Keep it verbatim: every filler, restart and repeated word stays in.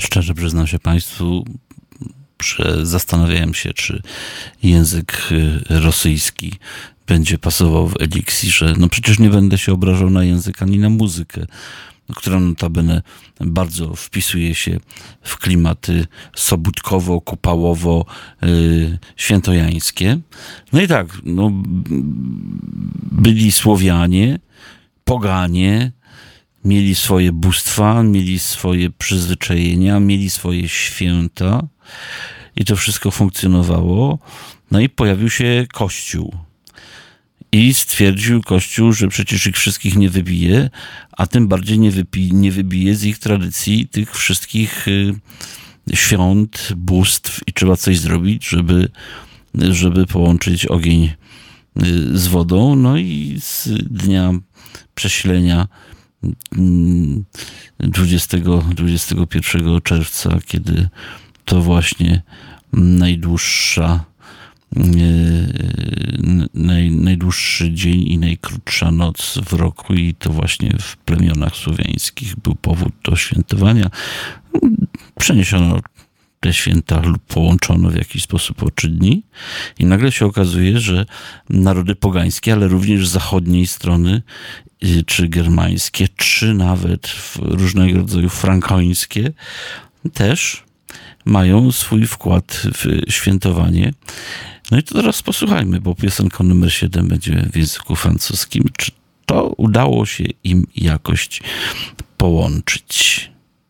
szczerze przyznam się Państwu, że zastanawiałem się, czy język rosyjski będzie pasował w eliksirze. No przecież nie będę się obrażał na język ani na muzykę, która notabene bardzo wpisuje się w klimaty sobótkowo, kupałowo, yy, świętojańskie. No i tak, no, byli Słowianie, poganie, mieli swoje bóstwa, mieli swoje przyzwyczajenia, mieli swoje święta i to wszystko funkcjonowało. No i pojawił się Kościół. I stwierdził Kościół, że przecież ich wszystkich nie wybije, a tym bardziej nie, wypi- nie wybije z ich tradycji tych wszystkich y, świąt, bóstw i trzeba coś zrobić, żeby, żeby połączyć ogień y, z wodą. No i z dnia przesilenia dwudziestego, dwudziestego pierwszego czerwca, kiedy to właśnie najdłuższa Naj, najdłuższy dzień i najkrótsza noc w roku i to właśnie w plemionach słowiańskich był powód do świętowania. Przeniesiono te święta lub połączono w jakiś sposób o trzy dni i nagle się okazuje, że narody pogańskie, ale również z zachodniej strony, czy germańskie, czy nawet różnego rodzaju frankońskie też mają swój wkład w świętowanie. No i to teraz posłuchajmy, bo piosenka numer siedem będzie w języku francuskim. Czy to udało się im jakoś połączyć?